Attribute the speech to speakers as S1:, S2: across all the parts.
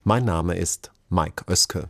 S1: Mein Name ist Mike Oeske.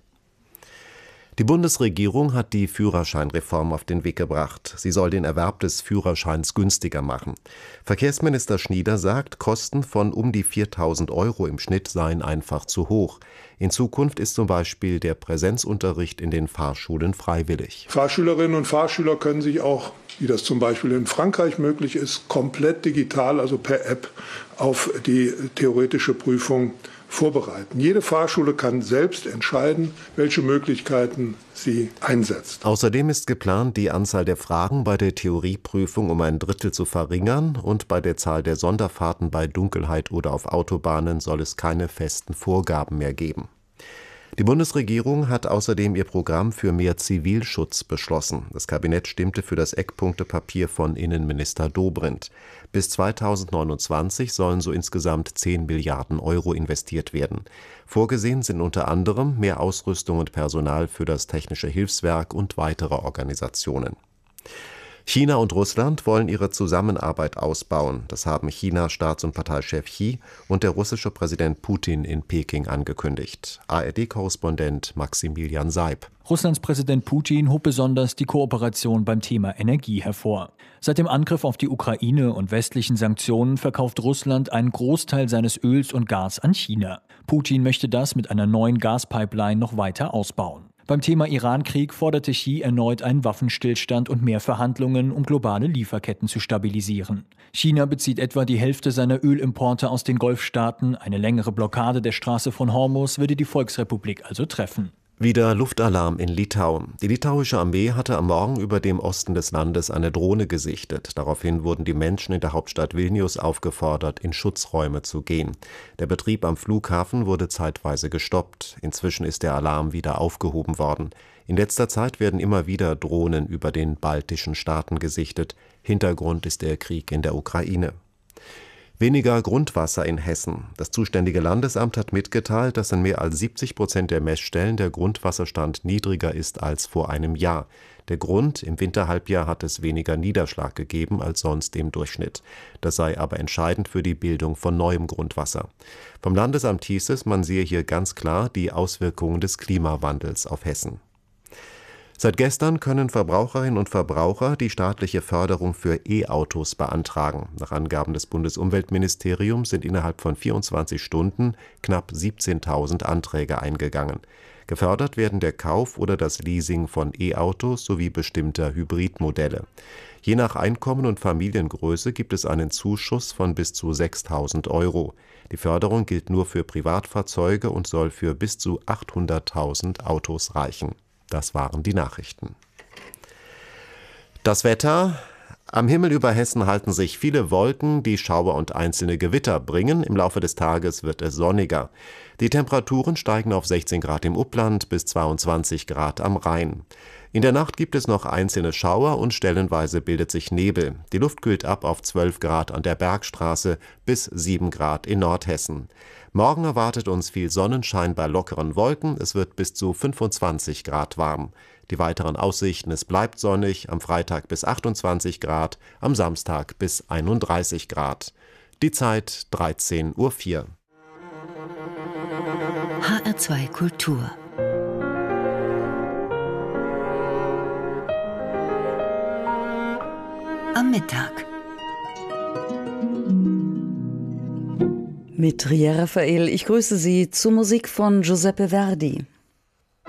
S1: Die Bundesregierung hat die Führerscheinreform auf den Weg gebracht. Sie soll den Erwerb des Führerscheins günstiger machen. Verkehrsminister Schnieder sagt, Kosten von um die 4.000 € im Schnitt seien einfach zu hoch. In Zukunft ist zum Beispiel der Präsenzunterricht in den Fahrschulen freiwillig.
S2: Fahrschülerinnen und Fahrschüler können sich auch, wie das zum Beispiel in Frankreich möglich ist, komplett digital, also per App, auf die theoretische Prüfung vorbereiten. Jede Fahrschule kann selbst entscheiden, welche Möglichkeiten sie einsetzt.
S1: Außerdem ist geplant, die Anzahl der Fragen bei der Theorieprüfung um 1/3 zu verringern und bei der Zahl der Sonderfahrten bei Dunkelheit oder auf Autobahnen soll es keine festen Vorgaben mehr geben. Die Bundesregierung hat außerdem ihr Programm für mehr Zivilschutz beschlossen. Das Kabinett stimmte für das Eckpunktepapier von Innenminister Dobrindt. Bis 2029 sollen so insgesamt 10 Milliarden € investiert werden. Vorgesehen sind unter anderem mehr Ausrüstung und Personal für das Technische Hilfswerk und weitere Organisationen. China und Russland wollen ihre Zusammenarbeit ausbauen. Das haben Chinas Staats- und Parteichef Xi und der russische Präsident Putin in Peking angekündigt. ARD-Korrespondent Maximilian Seib.
S3: Russlands Präsident Putin hob besonders die Kooperation beim Thema Energie hervor. Seit dem Angriff auf die Ukraine und westlichen Sanktionen verkauft Russland einen Großteil seines Öls und Gas an China. Putin möchte das mit einer neuen Gaspipeline noch weiter ausbauen. Beim Thema Iran-Krieg forderte Xi erneut einen Waffenstillstand und mehr Verhandlungen, um globale Lieferketten zu stabilisieren. China bezieht etwa die Hälfte seiner Ölimporte aus den Golfstaaten. Eine längere Blockade der Straße von Hormuz würde die Volksrepublik also treffen.
S1: Wieder Luftalarm in Litauen. Die litauische Armee hatte am Morgen über dem Osten des Landes eine Drohne gesichtet. Daraufhin wurden die Menschen in der Hauptstadt Vilnius aufgefordert, in Schutzräume zu gehen. Der Betrieb am Flughafen wurde zeitweise gestoppt. Inzwischen ist der Alarm wieder aufgehoben worden. In letzter Zeit werden immer wieder Drohnen über den baltischen Staaten gesichtet. Hintergrund ist der Krieg in der Ukraine. Weniger Grundwasser in Hessen. Das zuständige Landesamt hat mitgeteilt, dass in mehr als 70% der Messstellen der Grundwasserstand niedriger ist als vor einem Jahr. Der Grund: im Winterhalbjahr hat es weniger Niederschlag gegeben als sonst im Durchschnitt. Das sei aber entscheidend für die Bildung von neuem Grundwasser. Vom Landesamt hieß es, man sehe hier ganz klar die Auswirkungen des Klimawandels auf Hessen. Seit gestern können Verbraucherinnen und Verbraucher die staatliche Förderung für E-Autos beantragen. Nach Angaben des Bundesumweltministeriums sind innerhalb von 24 Stunden knapp 17.000 Anträge eingegangen. Gefördert werden der Kauf oder das Leasing von E-Autos sowie bestimmter Hybridmodelle. Je nach Einkommen und Familiengröße gibt es einen Zuschuss von bis zu 6.000 €. Die Förderung gilt nur für Privatfahrzeuge und soll für bis zu 800.000 Autos reichen. Das waren die Nachrichten. Das Wetter. Am Himmel über Hessen halten sich viele Wolken, die Schauer und einzelne Gewitter bringen. Im Laufe des Tages wird es sonniger. Die Temperaturen steigen auf 16 Grad im Upland bis 22 Grad am Rhein. In der Nacht gibt es noch einzelne Schauer und stellenweise bildet sich Nebel. Die Luft kühlt ab auf 12 Grad an der Bergstraße bis 7 Grad in Nordhessen. Morgen erwartet uns viel Sonnenschein bei lockeren Wolken. Es wird bis zu 25 Grad warm. Die weiteren Aussichten: es bleibt sonnig, am Freitag bis 28 Grad, am Samstag bis 31 Grad. Die Zeit 13:04 Uhr.
S4: HR2 Kultur. Am Mittag.
S5: Mit Ria Raphael, ich grüße Sie zur Musik von Giuseppe Verdi.